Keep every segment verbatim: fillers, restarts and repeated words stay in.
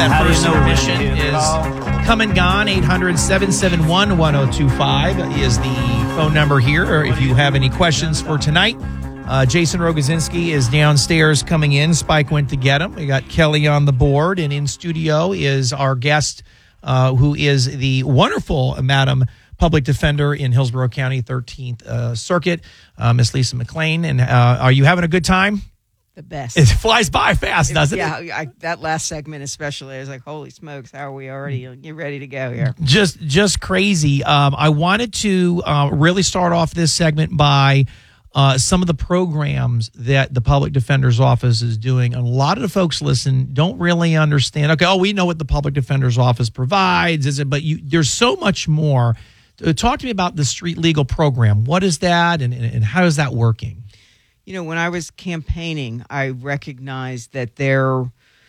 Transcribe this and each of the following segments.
phone for submission is come and gone. eight hundred, seven seven one, one oh two five is the phone number here. Or if you have any questions for tonight, uh, Jason Rogozinski is downstairs coming in. Spike went to get him. We got Kelly on the board, and in studio is our guest, uh, who is the wonderful Madam Public Defender in Hillsborough County, thirteenth uh, Circuit, uh, Miss Lisa McLean. And uh, are you having a good time? The best. It flies by fast, doesn't yeah, it? Yeah, that last segment especially, I was like, holy smokes, how are we already? You're ready to go here. Just just crazy. Um, I wanted to uh, really start off this segment by uh, some of the programs that the Public Defender's Office is doing. And a lot of the folks listen don't really understand. Okay, oh, we know what the Public Defender's Office provides, is it? But you, there's so much more. Uh, talk to me about the Street Legal program. What is that, and, and, and how is that working? You know, when I was campaigning, I recognized that there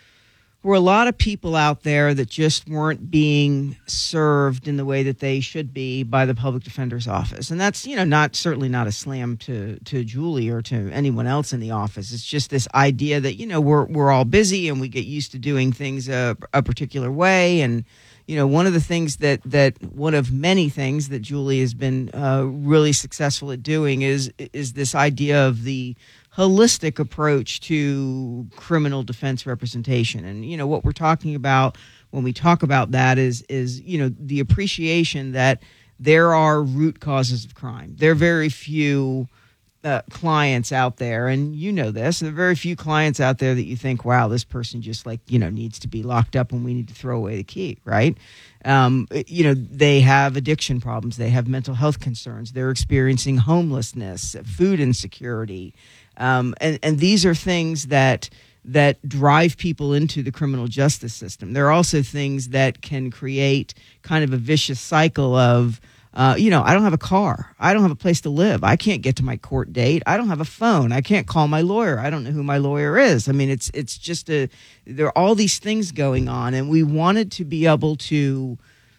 were a lot of people out there that just weren't being served in the way that they should be by the Public Defender's Office. And that's, you know, not certainly not a slam to, to Julie or to anyone else in the office. It's just this idea that, you know, we're we're all busy and we get used to doing things a, a particular way. And you know, one of the things that, that one of many things that Julie has been uh, really successful at doing is is this idea of the holistic approach to criminal defense representation. And, you know, what we're talking about when we talk about that is, is you know, the appreciation that there are root causes of crime. There are very few Uh, clients out there, and you know this, there are very few clients out there that you think, wow, this person just like, you know, needs to be locked up and we need to throw away the key, right? Um, you know, they have addiction problems. They have mental health concerns. They're experiencing homelessness, food insecurity. Um, and, and these are things that that drive people into the criminal justice system. There are also things that can create kind of a vicious cycle of, Uh, you know, I don't have a car. I don't have a place to live. I can't get to my court date. I don't have a phone. I can't call my lawyer. I don't know who my lawyer is. I mean, it's it's just a, there are all these things going on, and we wanted to be able to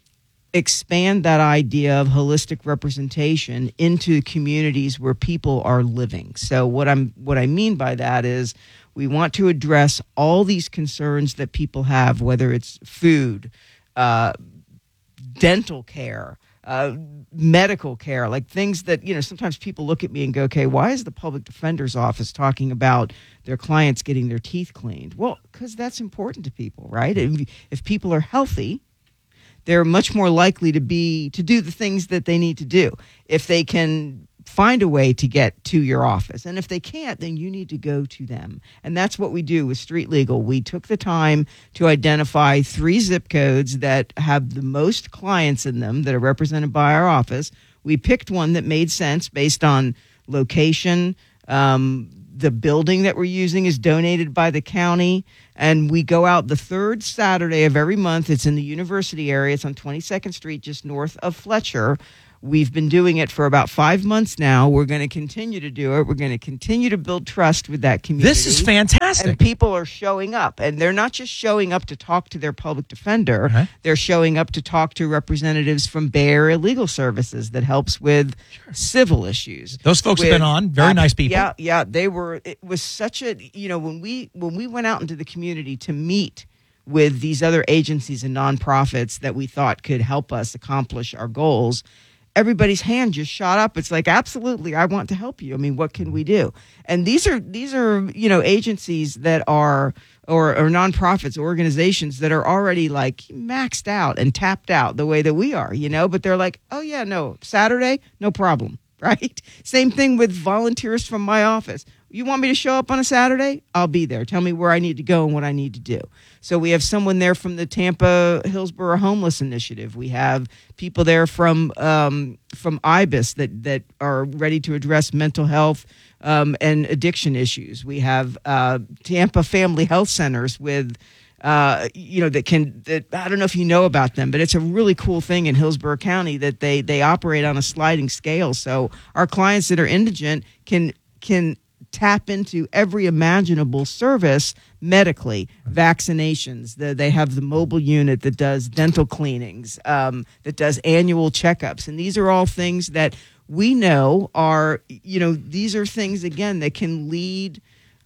expand that idea of holistic representation into communities where people are living. So what I'm what I mean by that is we want to address all these concerns that people have, whether it's food, uh, dental care, Uh, medical care, like things that, you know, sometimes people look at me and go, okay, why is the Public Defender's Office talking about their clients getting their teeth cleaned? Well, because that's important to people, right? If, if people are healthy, they're much more likely to be, to do the things that they need to do. If they can find a way to get to your office. And if they can't, then you need to go to them. And that's what we do with Street Legal. We took the time to identify three zip codes that have the most clients in them that are represented by our office. We picked one that made sense based on location. Um, the building that we're using is donated by the county. And we go out the third Saturday of every month. It's in the university area. It's on twenty-second Street, just north of Fletcher. We've been doing it for about five months now. We're going to continue to do it. We're going to continue to build trust with that community. This is fantastic. And people are showing up. And they're not just showing up to talk to their public defender. Uh-huh. They're showing up to talk to representatives from Bay Area Legal Services that helps with sure. civil issues. Those folks with, have been on. Very uh, nice people. Yeah, yeah. They were, it was such a, you know, when we when we went out into the community to meet with these other agencies and nonprofits that we thought could help us accomplish our goals, everybody's hand just shot up. It's like, absolutely, I want to help you. I mean, what can we do? And these are these are you know agencies that are or, or nonprofits, organizations that are already like maxed out and tapped out the way that we are, you know. But they're like, oh yeah, no, Saturday, no problem, right? Same thing with volunteers from my office. You want me to show up on a Saturday? I'll be there. Tell me where I need to go and what I need to do. So we have someone there from the Tampa Hillsborough Homeless Initiative. We have people there from um, from I B I S that, that are ready to address mental health um, and addiction issues. We have uh, Tampa Family Health Centers with, uh, you know, that can, that, I don't know if you know about them, but it's a really cool thing in Hillsborough County that they, they operate on a sliding scale. So our clients that are indigent can can tap into every imaginable service medically, vaccinations. The, they have the mobile unit that does dental cleanings, um, that does annual checkups. And these are all things that we know are, you know, these are things, again, that can lead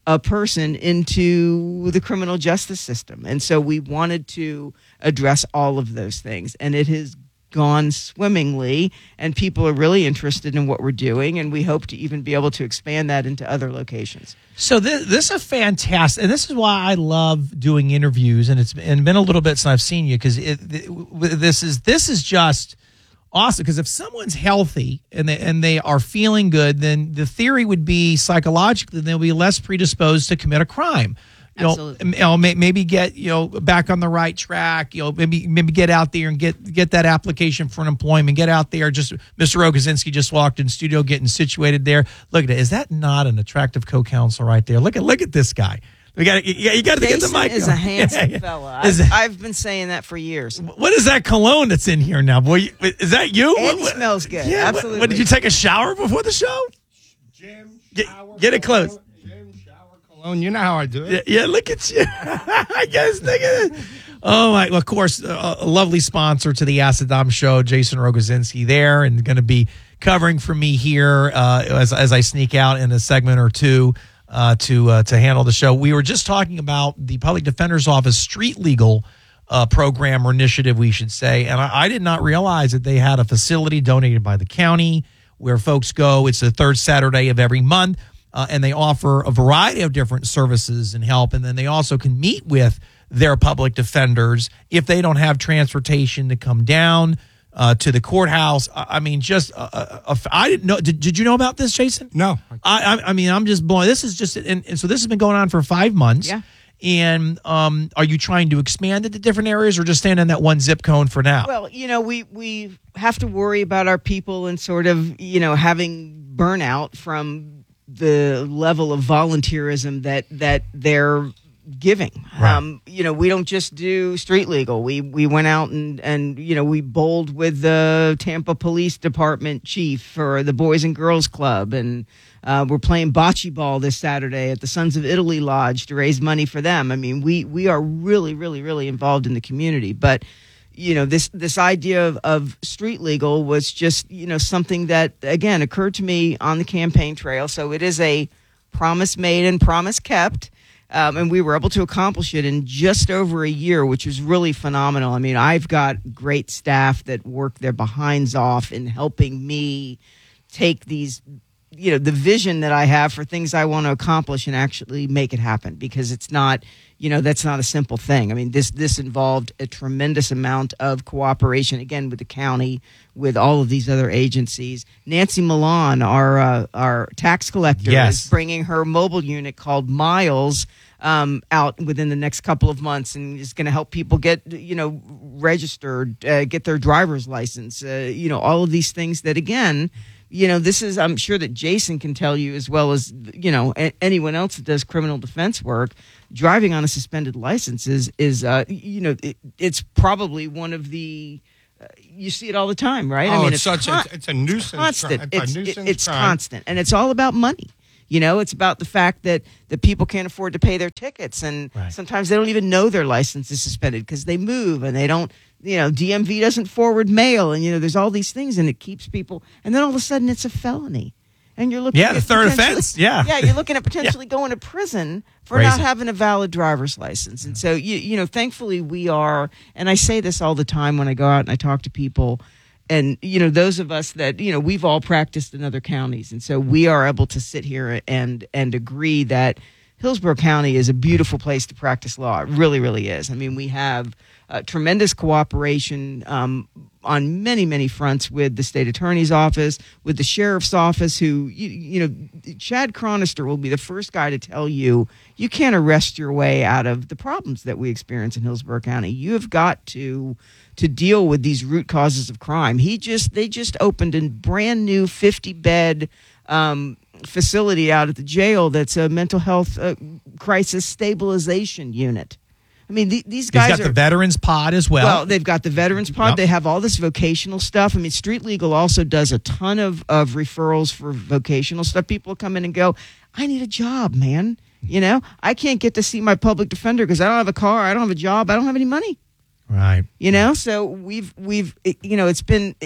a person into the criminal justice system. And so we wanted to address all of those things. And it has gone swimmingly, and people are really interested in what we're doing, and we hope to even be able to expand that into other locations. So this, this is fantastic, and this is why I love doing interviews, and it's been, been a little bit since I've seen you, because this is this is just awesome, because if someone's healthy and they, and they are feeling good, then the theory would be psychologically they'll be less predisposed to commit a crime. You Absolutely. know, you know, maybe get you know back on the right track. You know, maybe maybe get out there and get get that application for an employment. Get out there. Just Mister Rogozinski just walked in studio, getting situated there. Look at it. Is that not an attractive co-counsel right there? Look at look at this guy. We got you, you got to get the mic. Is on. a handsome yeah, yeah. fella. Is I've, it, I've been saying that for years. What is that cologne that's in here now, boy? Is that you? And what, it what, smells good. Yeah. Absolutely. What, what, did you take a shower before the show? Jim, Get, shower, get it close. Jim, shower, cologne. You know how I do it. Yeah, yeah, look at you. I guess. Look at it. Oh, my. Well, of course, uh, a lovely sponsor to the Asadam Show, Jason Rogozinski there, and going to be covering for me here uh, as, as I sneak out in a segment or two uh, to uh, to handle the show. We were just talking about the Public Defender's Office street legal uh, program or initiative, we should say, and I, I did not realize that they had a facility donated by the county where folks go. It's the third Saturday of every month. Uh, and they offer a variety of different services and help. And then they also can meet with their public defenders if they don't have transportation to come down uh, to the courthouse. I, I mean, just uh, uh, I didn't know. Did, did you know about this, Jason? No. I, I, I mean, I'm just blown. This is just, and, and so this has been going on for five months. Yeah. And um, are you trying to expand it to different areas, or just staying in that one zip code for now? Well, you know, we, we have to worry about our people and sort of, you know, having burnout from the level of volunteerism that that they're giving. Right. Um, you know, we don't just do street legal. We we went out and, and you know, we bowled with the Tampa Police Department chief for the Boys and Girls Club, and uh, we're playing bocce ball this Saturday at the Sons of Italy Lodge to raise money for them. I mean, we we are really, really, really involved in the community. But you know, this this idea of, of street legal was just, you know, something that, again, occurred to me on the campaign trail. So it is a promise made and promise kept. Um, and we were able to accomplish it in just over a year, which is really phenomenal. I mean, I've got great staff that work their behinds off in helping me take these, you know, the vision that I have for things I want to accomplish and actually make it happen, because it's not, you know, that's not a simple thing. I mean, this this involved a tremendous amount of cooperation, again, with the county, with all of these other agencies. Nancy Milan, our uh, our tax collector, Yes. is bringing her mobile unit called Miles um, out within the next couple of months, and is going to help people get, you know, registered, uh, get their driver's license, uh, you know, all of these things that, again, you know, this is, I'm sure that Jason can tell you, as well as, you know, a- anyone else that does criminal defense work, driving on a suspended license is, is uh, you know, it, it's probably one of the, uh, you see it all the time, right? Oh, I mean, it's such a- it's a nuisance constant. crime. It's a It's, nuisance it's crime. constant, and it's all about money. You know, it's about the fact that, that people can't afford to pay their tickets, and Right. sometimes they don't even know their license is suspended because they move and they don't, you know, D M V doesn't forward mail, and, you know, there's all these things, and it keeps people, and then all of a sudden it's a felony. And you're looking Yeah, at the third potentially- offense, yeah. Yeah, you're looking at potentially going to prison for Crazy. not having a valid driver's license. And so, you, you know, thankfully we are, and I say this all the time when I go out and I talk to people, and, you know, those of us that, you know, we've all practiced in other counties. And so we are able to sit here and and agree that Hillsborough County is a beautiful place to practice law. It really, really is. I mean, we have uh, tremendous cooperation um, on many, many fronts with the state attorney's office, with the sheriff's office, who, you, you know, Chad Chronister will be the first guy to tell you, you can't arrest your way out of the problems that we experience in Hillsborough County. You have got to to deal with these root causes of crime. He just, they just opened a brand new fifty bed um, facility out at the jail that's a mental health uh, crisis stabilization unit. I mean, th- these guys He's got are the veterans pod as well. well, they've got the Veterans Pod. Yep. They have all this vocational stuff. I mean, Street Legal also does a ton of, of referrals for vocational stuff. People come in and go, I need a job, man. You know, I can't get to see my public defender because I don't have a car, I don't have a job, I don't have any money. Right. You know, so we've we've it, you know, it's been it,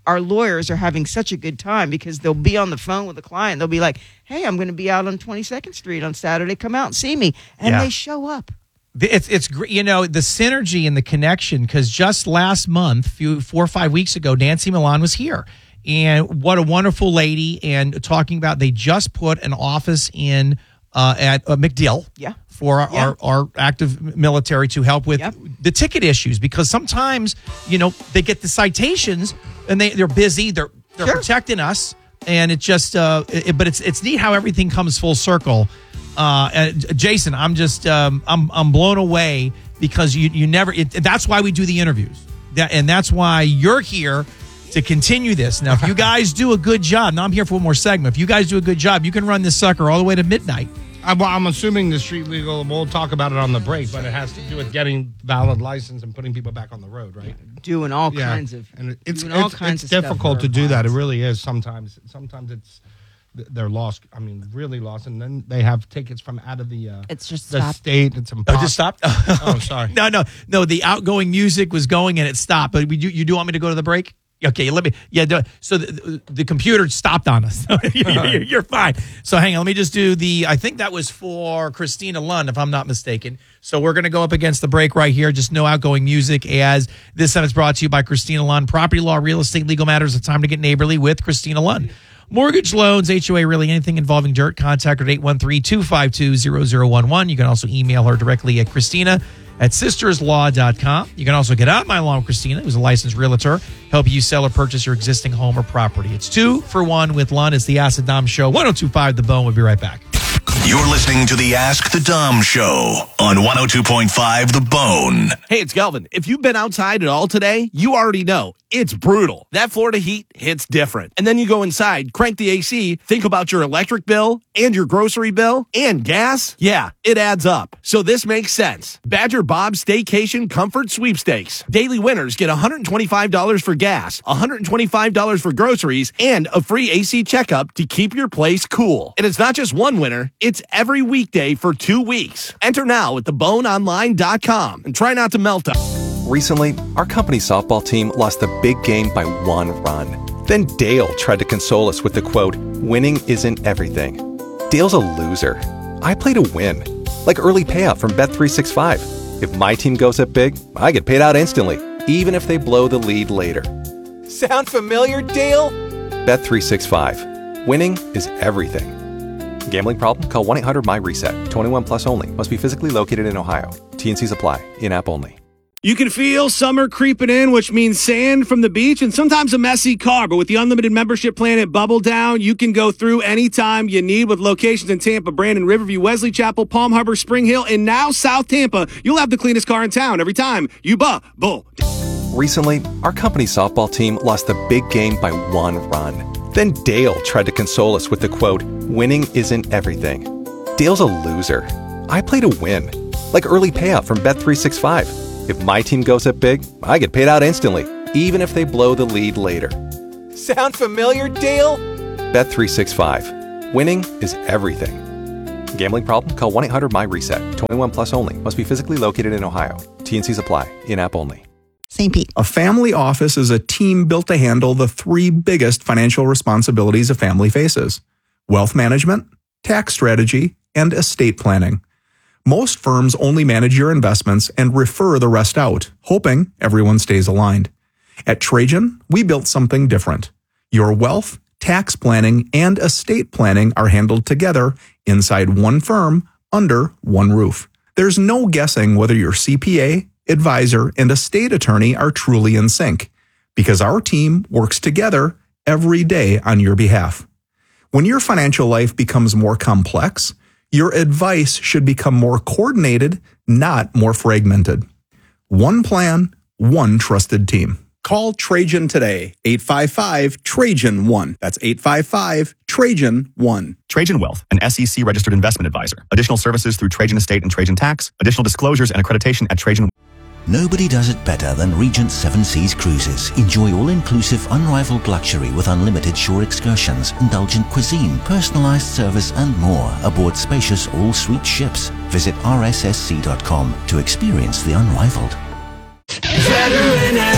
our lawyers are having such a good time because they'll be on the phone with a client. They'll be like, hey, I'm going to be out on twenty-second Street on Saturday. Come out and see me. And Yeah. they show up. It's it's gr- you know, the synergy and the connection, because just last month, few four or five weeks ago, Nancy Milan was here, and what a wonderful lady. And talking about, they just put an office in uh, at uh, MacDill, Yeah. for our, Yeah. our, our active military to help with Yep. the ticket issues, because sometimes, you know, they get the citations and they they're busy, they're they're Sure. protecting us, and it just uh, it, but it's it's neat how everything comes full circle. Uh, and Jason, I'm just um, I'm I'm blown away because you you never. It, that's why we do the interviews. That and that's why you're here to continue this. Now, if you guys do a good job, now I'm here for one more segment. If you guys do a good job, you can run this sucker all the way to midnight. I'm, well, I'm assuming the street legal, we'll talk about it on the break, but it has to do with getting valid license and putting people back on the road, right? Doing all Yeah. kinds of and it's doing all it's, kinds it's of stuff difficult for to do that. It clients. really is. Sometimes, sometimes it's they're lost. I mean, really lost, and then they have tickets from out of the uh, It's just the stopped. state. It's Oh, impossible. just stopped. Oh, sorry. No, no, no. The outgoing music was going and it stopped. But we do. You do want me to go to the break? Okay, let me. Yeah. Do, so the, the computer stopped on us. you're, you're- you're fine. So hang on. Let me just do the. I think that was for Christina Lund, if I'm not mistaken. So we're going to go up against the break right here. Just no outgoing music. As this time is brought to you by Christina Lund, property law, real estate, legal matters. It's time to get neighborly with Christina Lund. Mortgage loans, H O A, really anything involving dirt. Contact her at eight one three, two five two, zero zero one one. You can also email her directly at Christina at sisters law dot com. You can also get out my law with Christina, who's a licensed realtor, help you sell or purchase your existing home or property. It's two for one with Lund. It's the Ask the Dom Show. one oh two point five The Bone. We'll be right back. You're listening to the Ask the Dom Show on one oh two point five The Bone. Hey, it's Kelvin. If you've been outside at all today, you already know it's brutal. That Florida heat hits different. And then you go inside, crank the A C, think about your electric bill and your grocery bill and gas. Yeah, it adds up. So this makes sense. Badger Bob's Staycation Comfort Sweepstakes. Daily winners get one hundred twenty-five dollars for gas, one hundred twenty-five dollars for groceries, and a free A C checkup to keep your place cool. And it's not just one winner, it's every weekday for two weeks. Enter now at the bone online dot com and try not to melt up. Recently, our company softball team lost the big game by one run. Then Dale tried to console us with the quote, "Winning isn't everything." Dale's a loser. I play to win. Like early payout from Bet three sixty-five. If my team goes up big, I get paid out instantly, even if they blow the lead later. Sound familiar, Dale? Bet three sixty-five. Winning is everything. Gambling problem? Call one eight hundred M Y reset. twenty-one plus only. Must be physically located in Ohio. T N Cs apply. In-app only. You can feel summer creeping in, which means sand from the beach and sometimes a messy car. But with the unlimited membership plan at Bubble Down, you can go through anytime you need with locations in Tampa, Brandon, Riverview, Wesley Chapel, Palm Harbor, Spring Hill, and now South Tampa. You'll have the cleanest car in town every time you bubble. Recently, our company softball team lost the big game by one run. Then Dale tried to console us with the quote, "Winning isn't everything." Dale's a loser. I play to win. Like early payout from Bet three sixty-five. If my team goes up big, I get paid out instantly, even if they blow the lead later. Sound familiar, Dale? Bet three sixty-five. Winning is everything. Gambling problem? Call one eight hundred M Y reset. twenty-one plus only. Must be physically located in Ohio. T N Cs apply. In-app only. Saint Pete. A family office is a team built to handle the three biggest financial responsibilities a family faces: wealth management, tax strategy, and estate planning. Most firms only manage your investments and refer the rest out, hoping everyone stays aligned. At Trajan, we built something different. Your wealth, tax planning, and estate planning are handled together inside one firm under one roof. There's no guessing whether your C P A, advisor, and estate attorney are truly in sync, because our team works together every day on your behalf. When your financial life becomes more complex, your advice should become more coordinated, not more fragmented. One plan, one trusted team. Call Trajan today, eight five five, Trajan one. That's eight five five, Trajan one. Trajan Wealth, an S E C-registered investment advisor. Additional services through Trajan Estate and Trajan Tax. Additional disclosures and accreditation at Trajan. Nobody does it better than Regent Seven Seas Cruises. Enjoy all-inclusive, unrivaled luxury with unlimited shore excursions, indulgent cuisine, personalized service, and more aboard spacious all-suite ships. Visit R S S C dot com to experience the unrivaled. Veteran Air.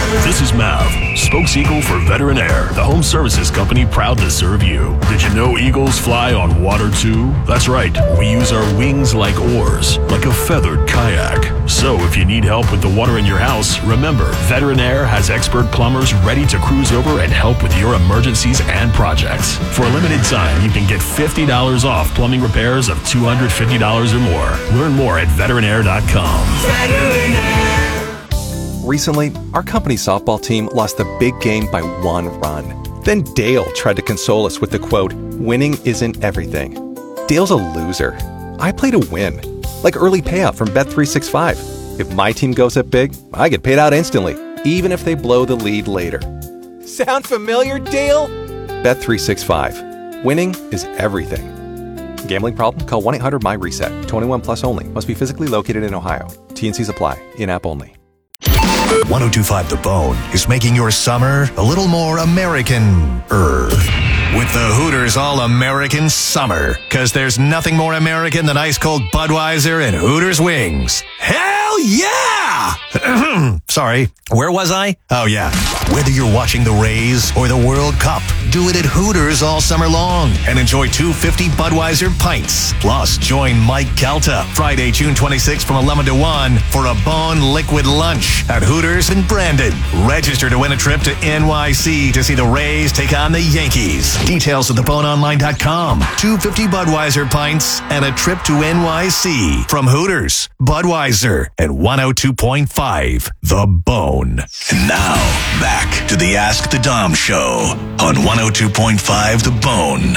This is Mav, spokes-eagle for Veteran Air, the home services company proud to serve you. Did you know eagles fly on water too? That's right, we use our wings like oars, like a feathered kayak. So if you need help with the water in your house, remember, Veteran Air has expert plumbers ready to cruise over and help with your emergencies and projects. For a limited time, you can get fifty dollars off plumbing repairs of two hundred fifty dollars or more. Learn more at veteran air dot com. Veteran Air. Recently, our company softball team lost the big game by one run. Then Dale tried to console us with the quote, winning isn't everything. Dale's a loser. I play to win. Like early payout from Bet three sixty-five. If my team goes up big, I get paid out instantly, even if they blow the lead later. Sound familiar, Dale? Bet three sixty-five. Winning is everything. Gambling problem? Call one eight hundred M Y reset. twenty-one plus only. Must be physically located in Ohio. T and Cs apply. In-app only. one oh two point five The Bone is making your summer a little more American-er. With the Hooters All-American Summer. Because there's nothing more American than ice-cold Budweiser and Hooters wings. Hell yeah! Sorry, where was I? Oh, yeah. Whether you're watching the Rays or the World Cup, do it at Hooters all summer long and enjoy two fifty Budweiser pints. Plus, join Mike Calta Friday, June twenty-sixth from eleven to one for a Bone Liquid Lunch at Hooters in Brandon. Register to win a trip to N Y C to see the Rays take on the Yankees. Details at the bone online dot com. two fifty Budweiser pints and a trip to N Y C from Hooters, Budweiser, and one oh two point five The Bone. And now, back to the Ask the Dom Show on one oh two point five The Bone.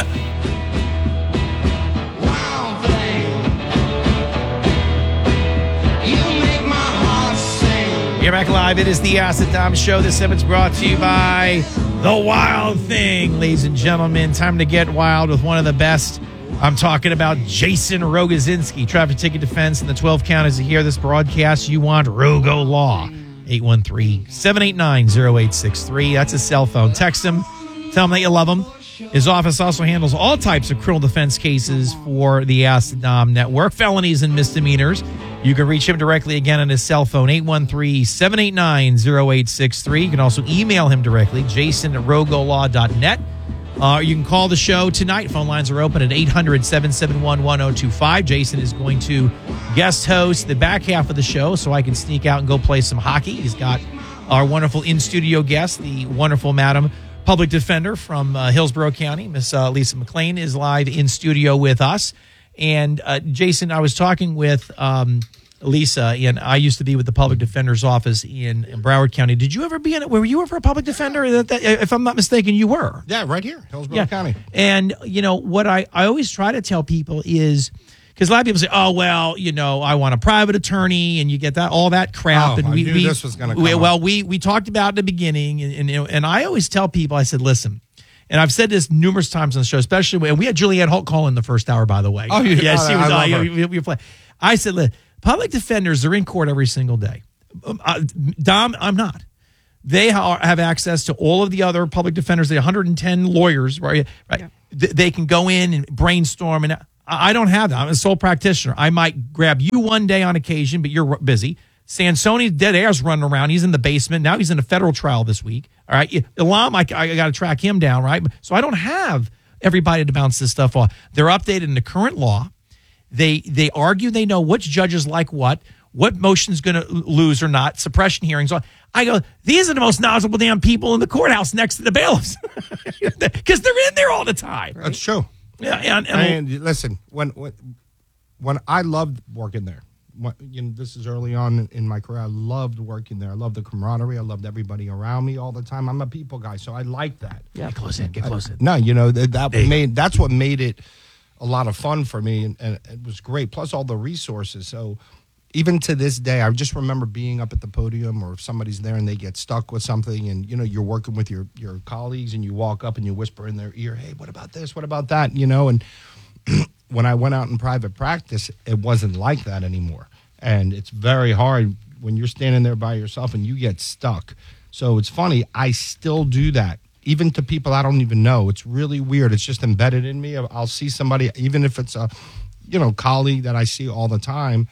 You're back live. It is the Ask the Dom Show. This segment's brought to you by The Wild Thing. Ladies and gentlemen, time to get wild with one of the best. I'm talking about Jason Rogozinski, traffic ticket defense in the twelve counties. To hear this broadcast, you want Rogo Law. eight one three, seven eight nine, zero eight six three. That's his cell phone. Text him. Tell him that you love him. His office also handles all types of criminal defense cases for the Ask the Dom network, felonies and misdemeanors. You can reach him directly again on his cell phone, eight one three, seven eight nine, zero eight six three. You can also email him directly, jason at rogolaw dot net. Uh, you can call the show tonight. Phone lines are open at eight hundred, seven seven one, one oh two five. Jason is going to guest host the back half of the show so I can sneak out and go play some hockey. He's got our wonderful in-studio guest, the wonderful Madam Public Defender from uh, Hillsborough County. Miss uh, Lisa McLean is live in studio with us. And uh, Jason, I was talking with um, Lisa, and I used to be with the Public Defender's office in, in Broward County. Did you ever be in it? Were you ever a public defender? That, that, if I'm not mistaken, you were. Yeah, right here, Hillsborough yeah. County. And, you know, what I, I always try to tell people is, because a lot of people say, oh, well, you know, I want a private attorney, and you get that all that crap. Oh, and I we, knew we, this was going to we, come Well, up. we we talked about it in the beginning, and, and, and I always tell people, I said, listen, and I've said this numerous times on the show, especially when we had Julianne Holt call in the first hour, by the way. Oh, you- yeah, oh, she I was. love Uh, her. we, we play. I said, look, public defenders are in court every single day. Um, uh, Dom, I'm not. They ha- have access to all of the other public defenders, the one hundred ten lawyers, right? Right. Th- they can go in and brainstorm, and I, I don't have that. I'm a sole practitioner. I might grab you one day on occasion, but you're busy. Sansoni's dead air's running around. He's in the basement. Now he's in a federal trial this week. All right. Elam, I, I got to track him down, right? So I don't have everybody to bounce this stuff off. They're updated in the current law. They they argue they know which judges like what, what motion's going to lose or not, suppression hearings. I go, these are the most knowledgeable damn people in the courthouse next to the bailiffs because they're in there all the time. Right? That's true. Yeah, and, and, And listen, when when when I loved working there, when, you know, this is early on in my career. I loved working there. I loved the camaraderie. I loved everybody around me all the time. I'm a people guy, so I like that. yeah, get close in, get close in. No, you know that, that There you made that's what made it a lot of fun for me, and, and it was great. Plus all the resources. So even to this day, I just remember being up at the podium, or if somebody's there and they get stuck with something, and you know you're working with your your colleagues, and you walk up and you whisper in their ear, "Hey, what about this? What about that?" You know, and when I went out in private practice, it wasn't like that anymore, and it's very hard when you're standing there by yourself and you get stuck. So it's funny, I still do that. Even to people I don't even know. It's really weird. It's just embedded in me. I'll see somebody, even if it's a, you know, colleague that I see all the time,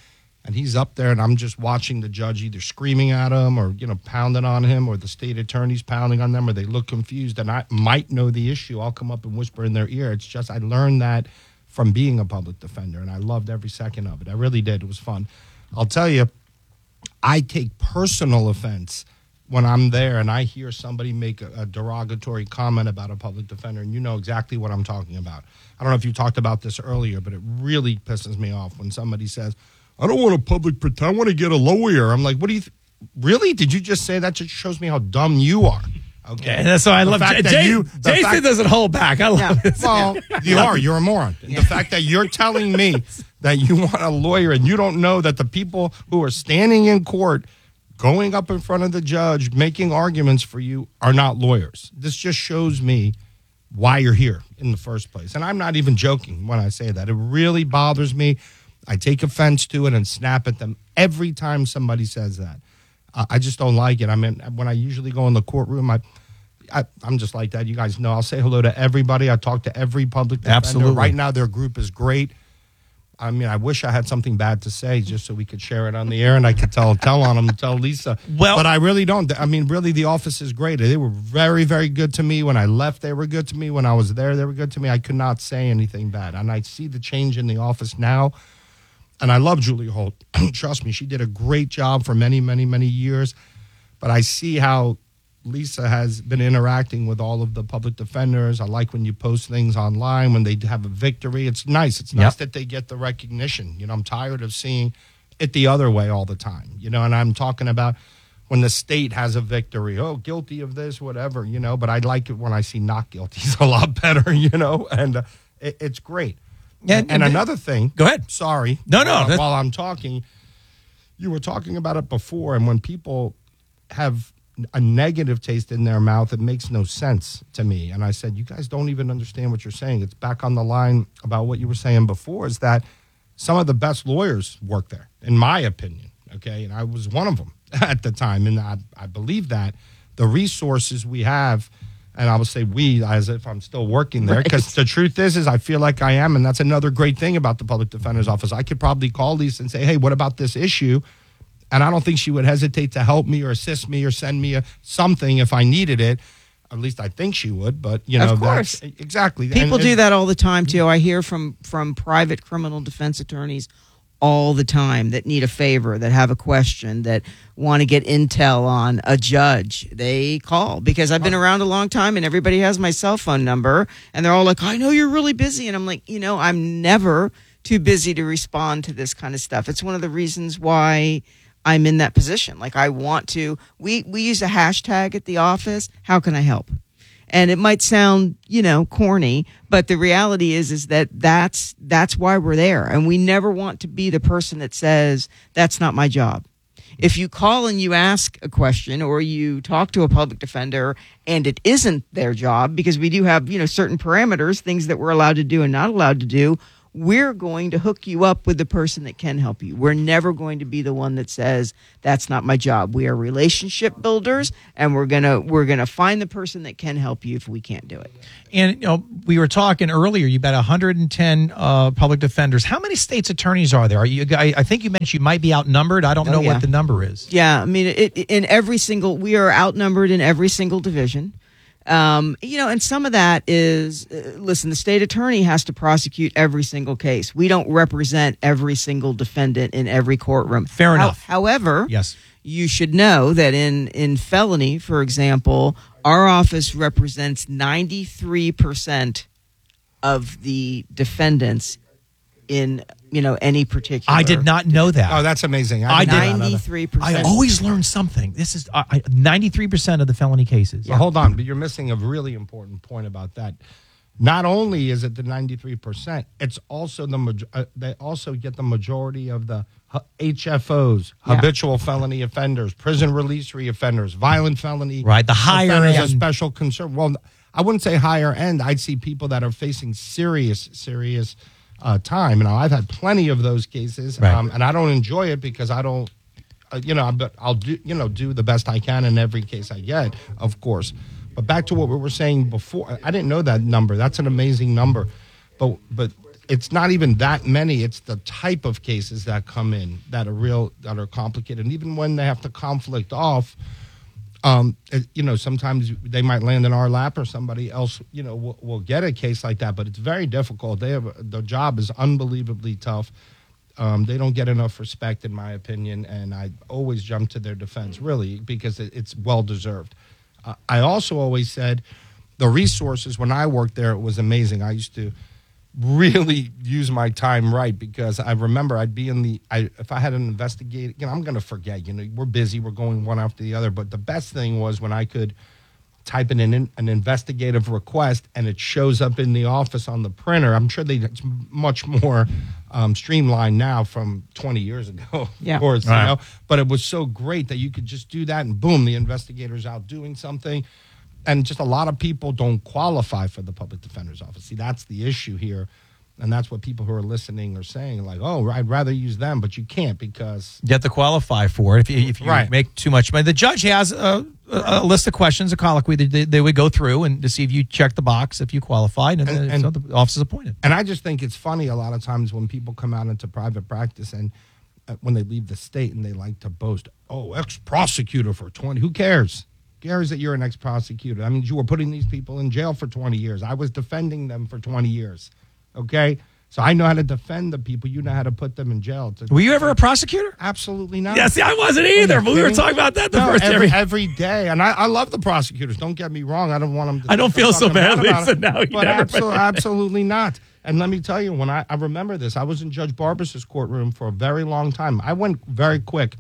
and he's up there, and I'm just watching the judge either screaming at him or, you know, pounding on him, or the state attorney's pounding on them, or they look confused, and I might know the issue. I'll come up and whisper in their ear. It's just I learned that from being a public defender, and I loved every second of it. I really did. It was fun. I'll tell you, I take personal offense when I'm there and I hear somebody make a, a derogatory comment about a public defender, and you know exactly what I'm talking about. I don't know if you talked about this earlier, but it really pisses me off when somebody says, I don't want a public pretend. I want to get a lawyer. I'm like, what do you th- really? Did you just say that? Just shows me how dumb you are. Okay, and that's why I the love fact J- that J- you, Jason fact, doesn't hold back. I love Yeah. this. Well, you are. You're a moron. And the fact that you're telling me that you want a lawyer and you don't know that the people who are standing in court, going up in front of the judge, making arguments for you are not lawyers. This just shows me why you're here in the first place. And I'm not even joking when I say that. It really bothers me. I take offense to it and snap at them every time somebody says that. Uh, I just don't like it. I mean, when I usually go in the courtroom, I, I, I'm just like that. You guys know. I'll say hello to everybody. I talk to every public defender. Absolutely. Right now, their group is great. I mean, I wish I had something bad to say just so we could share it on the air and I could tell tell on them, tell Lisa. Well, but I really don't. I mean, really, the office is great. They were very, very good to me. When I left, they were good to me. When I was there, they were good to me. I could not say anything bad. And I see the change in the office now. And I love Julie Holt. Trust me, she did a great job for many, many, many years. But I see how Lisa has been interacting with all of the public defenders. I like when you post things online, when they have a victory. It's nice. It's nice Yep. that they get the recognition. You know, I'm tired of seeing it the other way all the time. You know, and I'm talking about when the state has a victory. Oh, guilty of this, whatever, you know. But I like it when I see not guilty. It's a lot better, you know. And uh, it, it's great. Yeah, and, and another thing. Go ahead. Sorry. No, no. Uh, while I'm talking, you were talking about it before, and when people have a negative taste in their mouth, it makes no sense to me. And I said, you guys don't even understand what you're saying. It's back on the line about what you were saying before, is that some of the best lawyers work there, in my opinion. Okay. And I was one of them at the time. And I, I believe that the resources we have, and I will say we as if I'm still working there, because right. The truth is, is I feel like I am. And that's another great thing about the public defender's office. I could probably call Lisa and say, hey, what about this issue? And I don't think she would hesitate to help me or assist me or send me a, something if I needed it. At least I think she would. But, you know, of course. That's, exactly. People and, do and, that all the time, too. I hear from, from private criminal defense attorneys all the time that need a favor, that have a question, that want to get intel on a judge. They call because I've been around a long time and everybody has my cell phone number. And they're all like, I know you're really busy. And I'm like, you know, I'm never too busy to respond to this kind of stuff. It's one of the reasons why I'm in that position. Like, I want to, we, we use a hashtag at the office. How can I help? And it might sound, you know, corny, but the reality is, is that that's, that's why we're there. And we never want to be the person that says, that's not my job. If you call and you ask a question or you talk to a public defender and it isn't their job, because we do have, you know, certain parameters, things that we're allowed to do and not allowed to do, we're going to hook you up with the person that can help you. We're never going to be the one that says, that's not my job. We are relationship builders, and we're going to we're going to find the person that can help you if we can't do it. And, you know, we were talking earlier, you've got one hundred ten uh, public defenders. How many state's attorneys are there? Are you? I, I think you mentioned you might be outnumbered. I don't Oh, know yeah. what the number is. Yeah, I mean, it, in every single, we are outnumbered in every single division. Um, you know, and some of that is, uh, listen, the state attorney has to prosecute every single case. We don't represent every single defendant in every courtroom. Fair How- enough. However, Yes. you should know that in, in felony, for example, our office represents ninety-three percent of the defendants in, you know, any particular. I did not know that. Oh, that's amazing. I did did. not know that. ninety-three I percent. always learn something. This is uh, I- ninety-three percent of the felony cases. So hold on, but you're missing a really important point about that. Not only is it the ninety-three percent, it's also the maj- uh, they also get the majority of the H- H F Os, Yeah. habitual felony offenders, prison release reoffenders, violent felony, Right, the higher offenders of end. special concern. Well, I wouldn't say higher end. I'd see people that are facing serious, serious uh, time. Now, I've had plenty of those cases, Right. um, and I don't enjoy it because I don't. Uh, you know, but I'll do you know do the best I can in every case I get, of course. But back to what we were saying before, I didn't know that number. That's an amazing number, but but it's not even that many. It's the type of cases that come in that are real, that are complicated. And even when they have to conflict off, um, it, you know, sometimes they might land in our lap or somebody else, you know, will, will get a case like that. But it's very difficult. They have the job is unbelievably tough. Um, they don't get enough respect, in my opinion, and I always jump to their defense, really, because it, it's well-deserved. Uh, I also always said the resources, when I worked there, it was amazing. I used to really use my time right, because I remember I'd be in the, I, if I had an investigator, you know, I'm going to forget, you know, we're busy, we're going one after the other, but the best thing was when I could type in an, an investigative request and it shows up in the office on the printer. I'm sure they, it's much more um, streamlined now from twenty years ago, yeah. of course, right. you know, but it was so great that you could just do that and boom, the investigator's out doing something. And just a lot of people don't qualify for the public defender's office. See, that's the issue here. And that's what people who are listening are saying, like, oh, I'd rather use them, but you can't because... You have to qualify for it if you, if you right. make too much money. The judge has a, a, a list of questions, a colloquy that they, they would go through and to see if you check the box, if you qualified, and, and, then, and so the office is appointed. And I just think it's funny a lot of times when people come out into private practice and uh, when they leave the state and they like to boast, oh, ex-prosecutor for twenty, who cares? Cares that you're an ex-prosecutor. I mean, you were putting these people in jail for twenty years. I was defending them for twenty years. Okay? So I know how to defend the people. You know how to put them in jail. To, were you ever a prosecutor? Absolutely not. Yeah, see, I wasn't either, but we were talking about that the no, first every, every every day. And I, I love the prosecutors. Don't get me wrong. I don't want them to... I don't feel so badly, so now you But never... absolutely, absolutely not. And let me tell you, when I, I remember this, I was in Judge Barbas's courtroom for a very long time. I went very quick.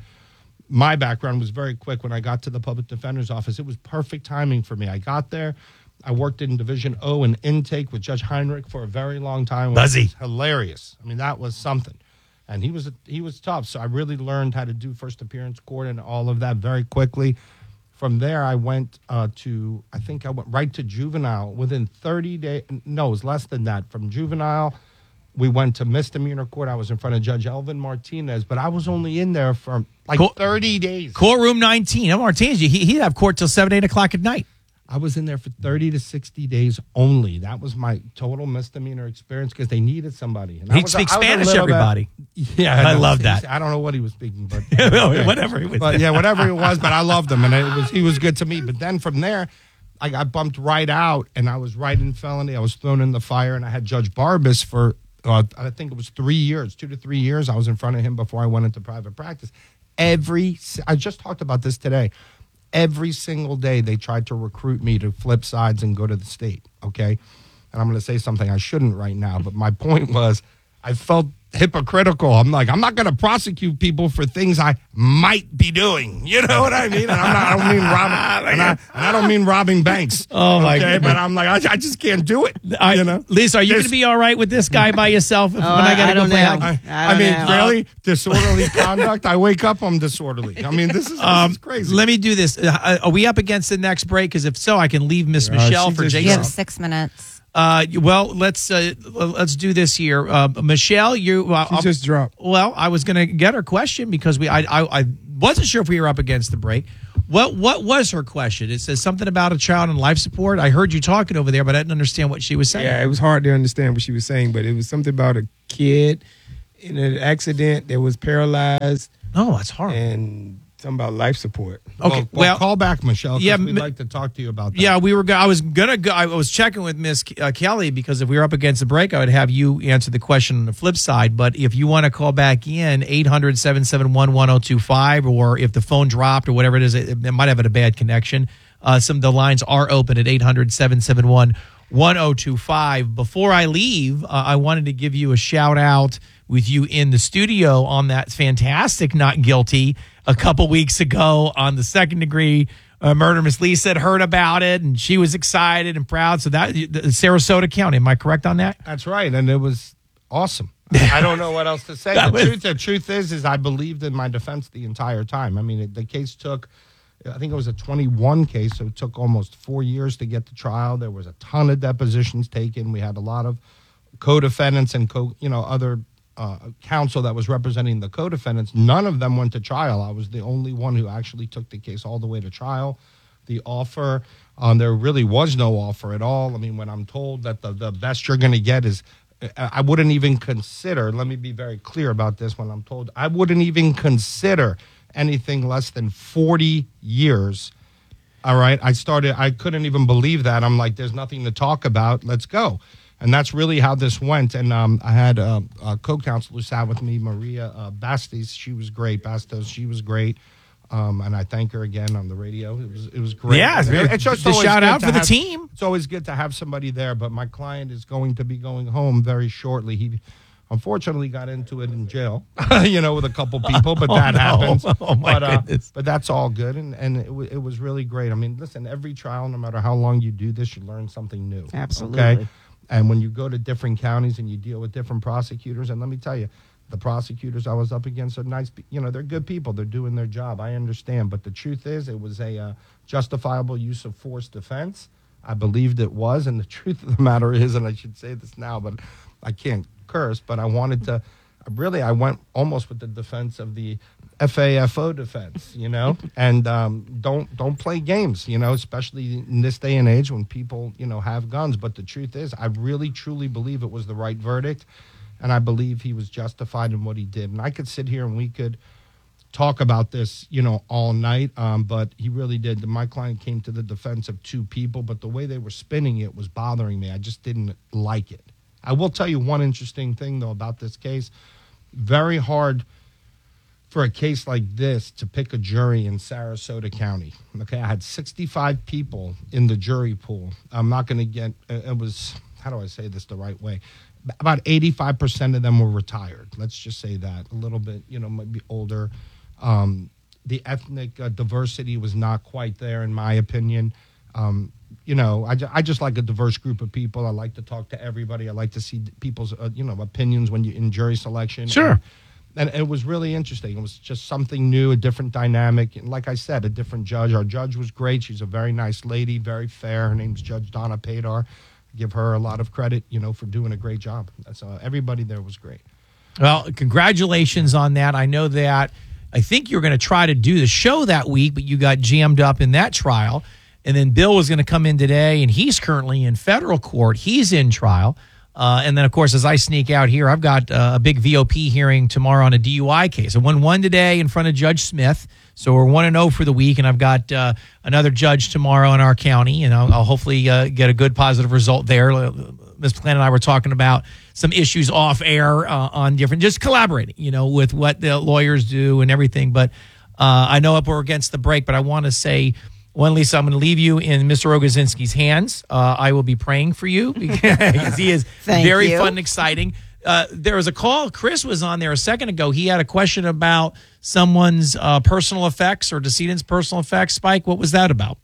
My background was very quick when I got to the public defender's office. It was perfect timing for me. I got there. I worked in Division O and intake with Judge Heinrich for a very long time. Buzzy. It was hilarious. I mean, that was something. And he was he was tough. So I really learned how to do first appearance court and all of that very quickly. From there, I went uh, to, I think I went right to juvenile within thirty days. No, it was less than that. From juvenile, we went to misdemeanor court. I was in front of Judge Elvin Martinez, but I was only in there for like Court, thirty days. Courtroom nineteen. I'm Martinez. He, he'd have court till seven, eight o'clock at night. I was in there for thirty to sixty days only. That was my total misdemeanor experience because they needed somebody. And He'd I was, speak I was Spanish, everybody. Bit, yeah, I, I know, love that. I don't know what he was speaking, but okay. whatever he was. But yeah, whatever it was, but I loved him, and it was he was good to me. But then from there, I got bumped right out, and I was right in felony. I was thrown in the fire, and I had Judge Barbas for uh, I think it was three years, two to three years. I was in front of him before I went into private practice. Every I just talked about this today. Every single day they tried to recruit me to flip sides and go to the state, okay? And I'm going to say something I shouldn't right now, but my point was I felt hypocritical. I'm like, I'm not going to prosecute people for things I might be doing. You know what I mean? And I'm not, I don't mean robbing, and I, and I don't mean robbing banks. Oh, my okay? God. But I'm like, I, I just can't do it. I, you know? Lisa, are you There's- going to be all right with this guy by yourself if, Oh, when I, I- got to I go don't play know. hockey? I I don't mean, know. really? Disorderly conduct? I wake up, I'm disorderly. I mean, this is, this Um, is crazy. let me do this. Uh, are we up against the next break? Because if so, I can leave Miss Michelle she for just- Jason. You have six minutes. Uh, well, let's uh, let's do this here. Uh, Michelle, you. Uh, She just dropped. Well, I was going to get her question because we. I, I I wasn't sure if we were up against the break. What what was her question? It says something about a child on life support. I heard you talking over there, but I didn't understand what she was saying. Yeah, it was hard to understand what she was saying, but it was something about a kid in an accident that was paralyzed. Oh, that's hard. And something about life support. Okay, well, well, call back, Michelle. 'Cause yeah, we'd Mi- like to talk to you about that. Yeah, we were. Go- I was gonna go. I was checking with Miss K- uh, Kelly because if we were up against the break, I would have you answer the question on the flip side. But if you want to call back in, eight hundred, seven seven one, one oh two five, or if the phone dropped or whatever it is, it, it might have a bad connection. Uh, some of the lines are open at eight hundred, seven seven one, one oh two five. Before I leave, uh, I wanted to give you a shout out with you in the studio on that fantastic Not Guilty a couple weeks ago on the second degree uh, murder. Miss Lisa had heard about it and she was excited and proud. So that the Sarasota County, am I correct on that? That's right, and it was awesome. I don't know what else to say. That the was- truth, the truth is, is I believed in my defense the entire time. I mean, it, the case took, I think it was a twenty-one case, so it took almost four years to get to trial. There was a ton of depositions taken. We had a lot of co-defendants and co, you know, other uh, counsel that was representing the co-defendants. None of them went to trial. I was the only one who actually took the case all the way to trial. The offer, um, there really was no offer at all. I mean, when I'm told that the, the best you're going to get is I I wouldn't even consider, let me be very clear about this when I'm told, I wouldn't even consider anything less than forty years. All right. I started, I couldn't even believe that. I'm like, there's nothing to talk about. Let's go. And that's really how this went. And um, I had a, a co-counsel who sat with me, Maria uh, Bastos. She was great. Bastos, she was great. Um, and I thank her again on the radio. It was it was great. Yeah, it's, it's just the always shout good out to for the have- team. It's always good to have somebody there. But my client is going to be going home very shortly. He unfortunately got into it in jail, you know, with a couple people. But Oh, that no. happens. Oh, my but, uh, goodness. but that's all good, and and it, w- it was really great. I mean, listen, every trial, no matter how long you do this, you learn something new. Absolutely. Okay? And when you go to different counties and you deal with different prosecutors, and let me tell you, the prosecutors I was up against are nice, pe- you know, they're good people. They're doing their job. I understand. But the truth is, it was a uh, justifiable use of force defense. I believed it was. And the truth of the matter is, and I should say this now, but I can't curse, but I wanted to, really, I went almost with the defense of the F A F O defense, you know, and um, don't don't play games, you know, especially in this day and age when people, you know, have guns. But the truth is, I really, truly believe it was the right verdict. And I believe he was justified in what he did. And I could sit here and we could talk about this, you know, all night. Um, but he really did. My client came to the defense of two people, but the way they were spinning it was bothering me. I just didn't like it. I will tell you one interesting thing, though, about this case. Very hard for a case like this to pick a jury in Sarasota County. Okay, I had sixty-five people in the jury pool. I'm not going to get, it was, how do I say this the right way? About eighty-five percent of them were retired. Let's just say that. A little bit, you know, maybe older. Um, the ethnic uh, diversity was not quite there, in my opinion. Um, you know, I, ju- I just like a diverse group of people. I like to talk to everybody. I like to see people's, uh, you know, opinions when you in jury selection. Sure. And, and it was really interesting. It was just something new, a different dynamic. And like I said, a different judge. Our judge was great. She's a very nice lady, very fair. Her name's Judge Donna Padar. Give her a lot of credit, you know, for doing a great job. That's uh, everybody there was great. Well, congratulations on that. I know that I think you're going to try to do the show that week, but you got jammed up in that trial. And then Bill was going to come in today, and he's currently in federal court. He's in trial. Uh, and then, of course, as I sneak out here, I've got uh, a big V O P hearing tomorrow on a D U I case. I won one today in front of Judge Smith. So we're one and oh for the week, and I've got uh, another judge tomorrow in our county, and I'll, I'll hopefully uh, get a good positive result there. Miz Plant and I were talking about some issues off air uh, on different, just collaborating, you know, with what the lawyers do and everything. But uh, I know we're against the break, but I want to say, one, Lisa, I'm going to leave you in Mister Rogozinski's hands. Uh, I will be praying for you because he is Thank very you. fun and exciting. Uh, there was a call. Chris was on there a second ago. He had a question about someone's uh, personal effects or decedent's personal effects. Spike, what was that about?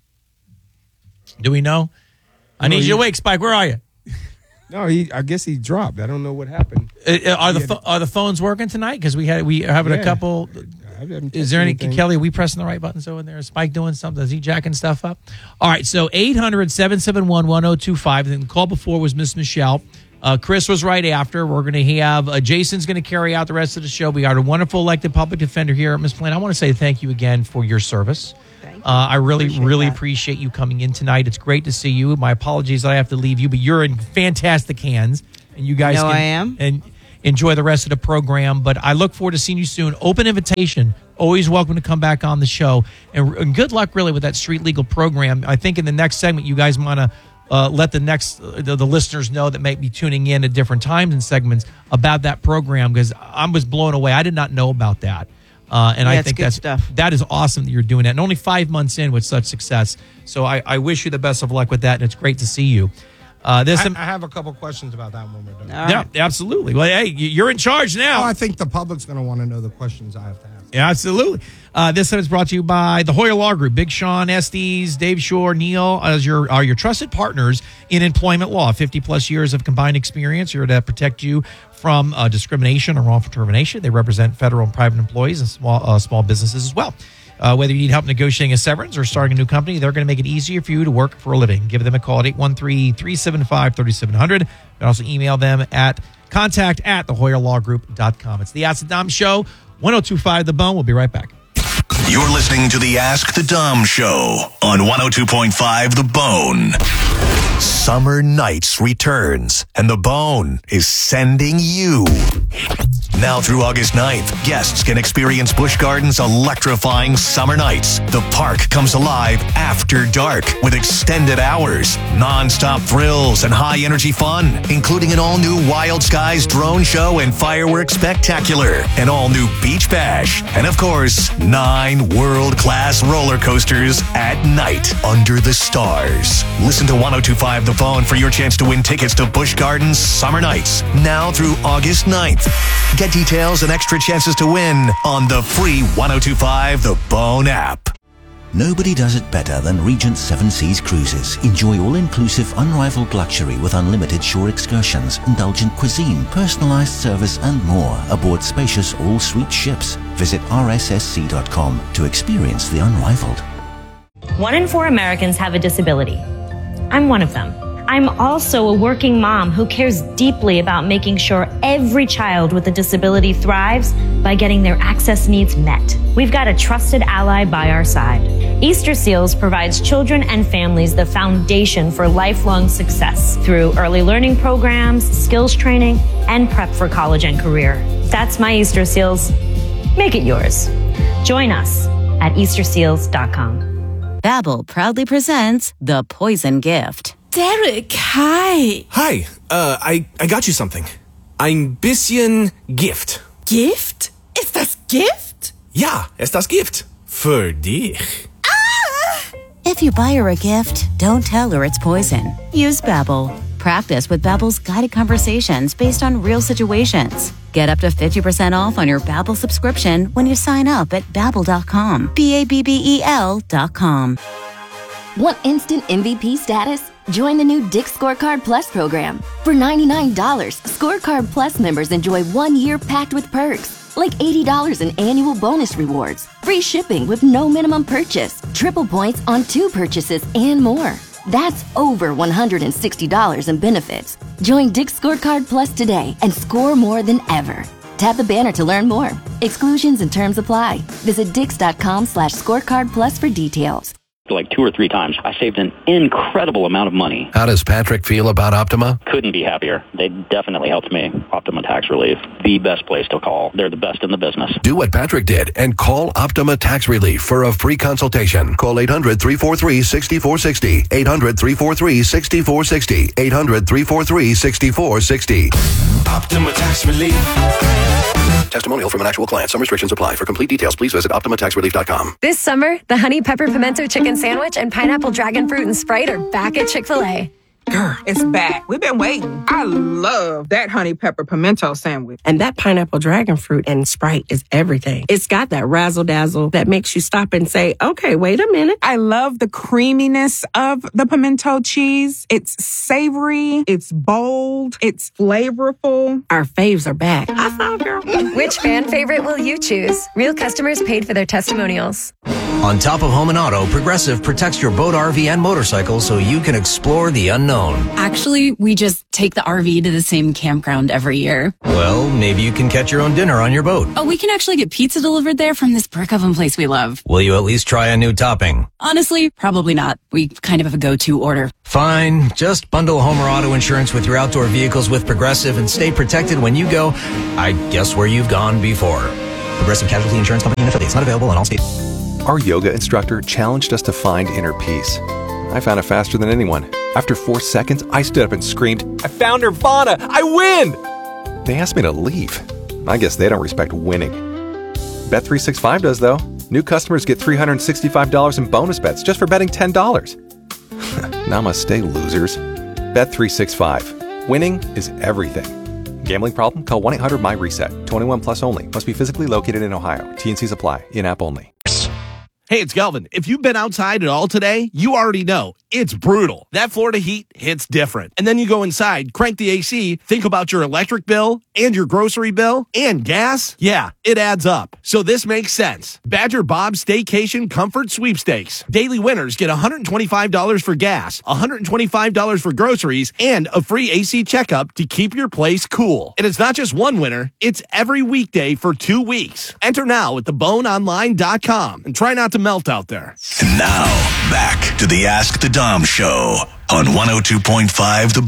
Do we know? I need No, you to you- wake, Spike. Where are you? No, he. I guess he dropped. I don't know what happened. Uh, uh, are the Yeah. pho- are the phones working tonight? Because we had we having a Yeah. couple. I haven't Is there any touched anything. Kelly? Are we pressing the right buttons over there? Is Spike doing something? Is he jacking stuff up? All right. So eight hundred, seven seven one, one oh two five. And the call before was Miss Michelle. Uh, Chris was right after. We're going to have uh, Jason's going to carry out the rest of the show. We got a wonderful elected public defender here at Miss Plant. I want to say thank you again for your service. Thank you. Uh, I really, Appreciate really that. appreciate you coming in tonight. It's great to see you. My apologies that I have to leave you, but you're in fantastic hands, and you guys No, can, I am. and enjoy the rest of the program. But I look forward to seeing you soon. Open invitation. Always welcome to come back on the show, and, and good luck really with that street legal program. I think in the next segment, you guys want to uh, let the next uh, the, the listeners know that may be tuning in at different times and segments about that program, because I was blown away. I did not know about that. Uh, and Yeah, I it's think good that's stuff. that is awesome that you're doing that, and only five months in with such success. So I, I wish you the best of luck with that, and it's great to see you. Uh, this, I, I have a couple questions about that when we're done. All yeah, right. absolutely. Well, hey, you- you're in charge now. Oh, I think the public's going to want to know the questions I have to ask. Yeah, absolutely. Uh, this one is brought to you by the Hoyer Law Group. Big Sean, Estes, Dave Shore, Neil as your are your trusted partners in employment law. fifty plus years of combined experience here to protect you from uh, discrimination or wrongful termination. They represent federal and private employees and small uh, small businesses as well. Uh, whether you need help negotiating a severance or starting a new company, they're going to make it easier for you to work for a living. Give them a call at eight one three, three seven five, three seven zero zero. You can also email them at contact at the hoyer law group dot com. It's the Ask the Dom Show, one oh two point five The Bone. We'll be right back. You're listening to the Ask the Dom Show on one oh two point five The Bone. Summer Nights returns, and The Bone is sending you. Now through August ninth, guests can experience Busch Gardens' electrifying summer nights. The park comes alive after dark with extended hours, non-stop thrills, and high-energy fun, including an all-new Wild Skies drone show and fireworks spectacular, an all-new beach bash, and of course, nine world-class roller coasters at night under the stars. Listen to one oh two point five The Bone for your chance to win tickets to Busch Gardens Summer Nights, now through August ninth. Get details and extra chances to win on the free one oh two point five The Bone app. Nobody does it better than Regent Seven Seas Cruises. Enjoy all-inclusive, unrivaled luxury with unlimited shore excursions, indulgent cuisine, personalized service, and more aboard spacious all-suite ships. Visit R S S C dot com to experience the unrivaled. One in four Americans have a disability. I'm one of them. I'm also a working mom who cares deeply about making sure every child with a disability thrives by getting their access needs met. We've got a trusted ally by our side. Easter Seals provides children and families the foundation for lifelong success through early learning programs, skills training, and prep for college and career. That's my Easter Seals. Make it yours. Join us at Easter Seals dot com. Babbel proudly presents The Poison Gift. Derek, hi. Hi, uh, I, I got you something. Ein bisschen Gift. Gift? Ist das Gift? Ja, ist das Gift. Für dich. Ah! If you buy her a gift, don't tell her it's poison. Use Babbel. Practice with Babbel's guided conversations based on real situations. Get up to fifty percent off on your Babbel subscription when you sign up at babbel dot com. B A B B E L dot com. Want instant M V P status? Join the new Dick's Scorecard Plus program. For ninety-nine dollars, Scorecard Plus members enjoy one year packed with perks, like eighty dollars in annual bonus rewards, free shipping with no minimum purchase, triple points on two purchases, and more. That's over one hundred sixty dollars in benefits. Join Dick's Scorecard Plus today and score more than ever. Tap the banner to learn more. Exclusions and terms apply. Visit dix dot com slash scorecard plus for details. Like two or three times. I saved an incredible amount of money. How does Patrick feel about Optima? Couldn't be happier. They definitely helped me. Optima Tax Relief, the best place to call. They're the best in the business. Do what Patrick did and call Optima Tax Relief for a free consultation. Call eight hundred, three four three, six four six zero. eight hundred, three four three, six four six zero. eight hundred, three four three, six four six zero. Optima Tax Relief. Testimonial from an actual client. Some restrictions apply. For complete details, please visit optima tax relief dot com. This summer, the Honey Pepper Pimento Chicken Sandwich and Pineapple Dragon Fruit and Sprite are back at Chick-fil-A. Girl, it's back. We've been waiting. I love that honey pepper pimento sandwich. And that pineapple dragon fruit and Sprite is everything. It's got that razzle dazzle that makes you stop and say, okay, wait a minute. I love the creaminess of the pimento cheese. It's savory. It's bold. It's flavorful. Our faves are back. I saw, girl. Which fan favorite will you choose? Real customers paid for their testimonials. On top of home and auto, Progressive protects your boat, R V, and motorcycle so you can explore the unknown. Actually, we just take the R V to the same campground every year. Well, maybe you can catch your own dinner on your boat. Oh, we can actually get pizza delivered there from this brick oven place we love. Will you at least try a new topping? Honestly, probably not. We kind of have a go-to order. Fine. Just bundle home or auto insurance with your outdoor vehicles with Progressive and stay protected when you go, I guess, where you've gone before. Progressive Casualty Insurance Company and affiliates. Not available in all states. Our yoga instructor challenged us to find inner peace. I found it faster than anyone. After four seconds, I stood up and screamed, I found Nirvana! I win! They asked me to leave. I guess they don't respect winning. Bet three sixty-five does, though. New customers get three hundred sixty-five dollars in bonus bets just for betting ten dollars. Namaste, losers. Bet three sixty-five. Winning is everything. Gambling problem? Call one eight hundred my reset. twenty-one plus only. Must be physically located in Ohio. T N Cs apply. In-app only. Hey, it's Galvin. If you've been outside at all today, you already know it's brutal. That Florida heat hits different. And then you go inside, crank the A C, think about your electric bill and your grocery bill and gas. Yeah, it adds up. So this makes sense. Badger Bob's Staycation Comfort Sweepstakes. Daily winners get one hundred twenty-five dollars for gas, one hundred twenty-five dollars for groceries, and a free A C checkup to keep your place cool. And it's not just one winner, it's every weekday for two weeks. Enter now at the bone online dot com and try not to melt out there. And now, back to the Ask the Dom Show. on one oh two point five The